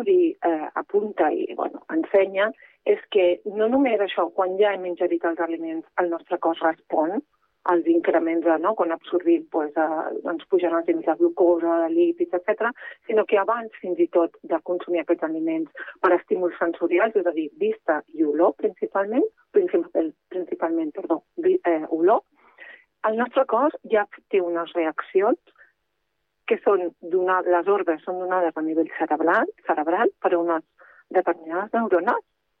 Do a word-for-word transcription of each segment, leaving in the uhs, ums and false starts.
l'estudi eh, apunta i bueno, ensenya és que no només això, quan ja hem ingerit els aliments, el nostre cos respon als increments, no? Quan absorbim pues, eh, ens pugen els nivells de glucosa, de lípids, etcètera, sinó que abans fins i tot de consumir aquests aliments per estímuls sensorials, és a dir, vista i olor principalment, principalment, principalment perdó, eh, olor, el nostre cos ja té unes reaccions que són donades, les ordres són donades a nivell cerebral, cerebral per unes determinades neurones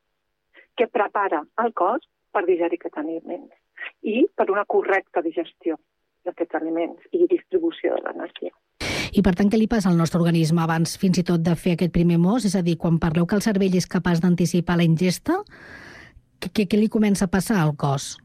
que prepara el cos per digerir aquests aliments i per una correcta digestió d'aquests aliments i distribució de l'energia. I per tant, què li passa al nostre organisme abans fins i tot de fer aquest primer mos? És a dir, quan parleu que el cervell és capaç d'anticipar la ingesta, què, què li comença a passar al cos?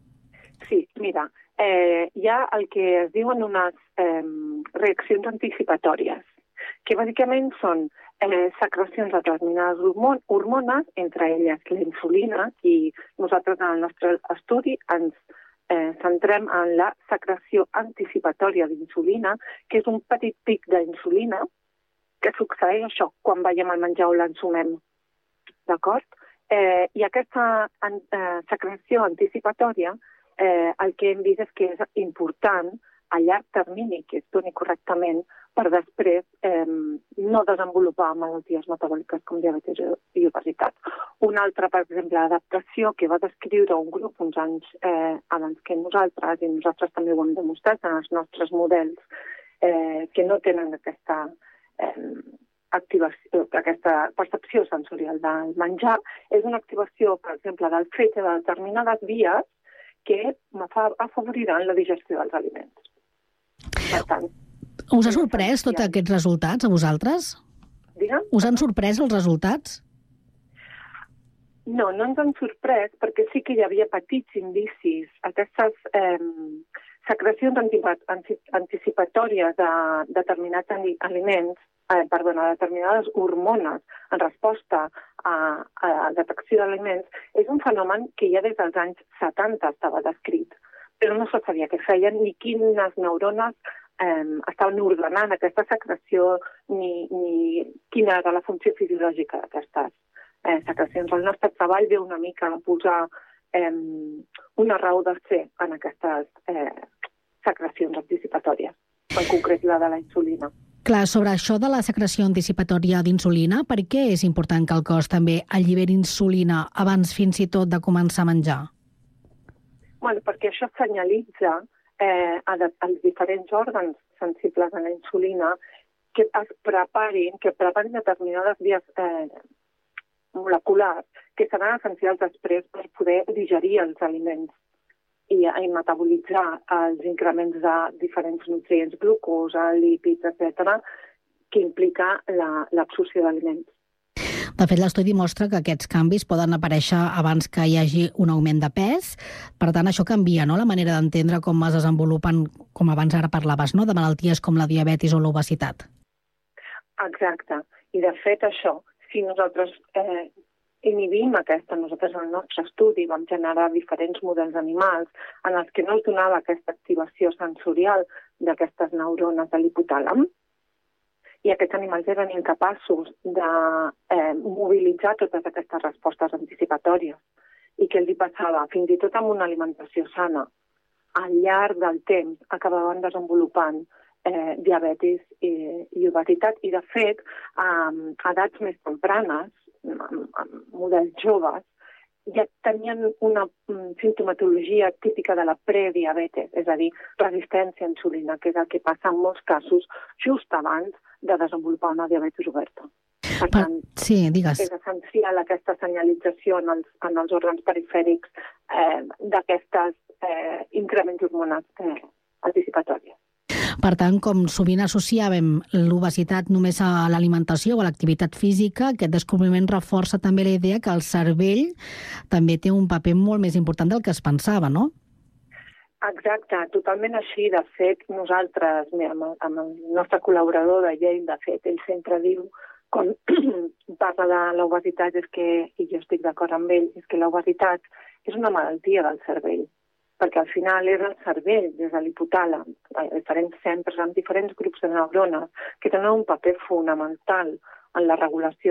Sí, mira, eh, hi ha el que es diuen unes eh, reaccions anticipatòries, que bàsicament són eh, secrecions de determinades hormones, entre elles la insulina, i nosaltres en el nostre estudi ens eh, centrem en la secreció anticipatòria d'insulina, que és un petit pic d'insulina que succeeix això quan veiem el menjar o l'ensumem. D'acord? Eh, I aquesta eh, secreció anticipatòria eh, el que hem vist és que és important a llarg termini, que es doni correctament, per després eh, no desenvolupar malalties metabòliques com diabetis i obesitat. Una altra, per exemple, adaptació que va descriure un grup uns anys eh, abans que nosaltres, i nosaltres també ho hem demostrat en els nostres models eh, que no tenen aquesta, eh, activació, aquesta percepció sensorial del menjar, és una activació, per exemple, del fetge de determinades vies que afavoriran la digestió dels aliments. Per tant, us ha sorprès tots aquests resultats a vosaltres? Digue'm? Us han sorprès els resultats? No, no ens han sorprès perquè sí que hi havia petits indicis. Aquestes eh, secrecions anticipatòries de determinats aliments, eh, perdona, determinades hormones en resposta a, a la detecció d'aliments, és un fenomen que ja des dels anys setanta estava descrit, però no se sabia què feien ni quines neurones eh, estaven ordenant aquesta secreció ni, ni quina era la funció fisiològica d'aquestes eh, secrecions. El nostre treball ve una mica a posar eh, una raó de ser en aquestes eh, secrecions anticipatòries, en concret la de la insulina. Clar, sobre això de la secreció anticipatòria d'insulina, per què és important que el cos també alliberi insulina abans fins i tot de començar a menjar? Bueno, perquè això senyalitza eh, als diferents òrgans sensibles a la insulina que es preparin, que preparin determinades vies eh, moleculars que seran essencials després per poder digerir els aliments i, i metabolitzar els increments de diferents nutrients, glucosa, lípids, etcètera, que implica l'absorció d'aliments. De fet, l'estudi mostra que aquests canvis poden aparèixer abans que hi hagi un augment de pes. Per tant, això canvia, no?, la manera d'entendre com es desenvolupen, com abans ara parlaves, no?, de malalties com la diabetis o l'obesitat. Exacte. I, de fet, això, si nosaltres eh, inhibim aquesta, nosaltres en el nostre estudi vam generar diferents models animals en els que no es donava aquesta activació sensorial d'aquestes neurones de l'hipotàlem, i aquests animals eren incapaços de eh, mobilitzar totes aquestes respostes anticipatòries. I què els hi passava? Fins i tot amb una alimentació sana, al llarg del temps acabaven desenvolupant eh, diabetis i, i obesitat. I, de fet, a edats més tempranes, amb models joves, ja tenien una simptomatologia típica de la prediabetes, és a dir, resistència a insulina, que és el que passa en molts casos just abans de desenvolupar una diabetis oberta. Per tant, sí, digues. És essencial aquesta senyalització en els, en els òrgans perifèrics eh, d'aquestes eh, increments hormonals eh, anticipatòries. Per tant, com sovint associàvem l'obesitat només a l'alimentació o a l'activitat física, aquest descobriment reforça també la idea que el cervell també té un paper molt més important del que es pensava, no? Exacte, totalment així. De fet, nosaltres, amb el, amb el nostre col·laborador de Yale, de fet, ell sempre diu, quan parla de l'obesitat, és que, i jo estic d'acord amb ell, és que l'obesitat és una malaltia del cervell, perquè al final és el cervell, des de l'hipotàlem, diferents centres amb diferents grups de neurones, que tenen un paper fonamental en la regulació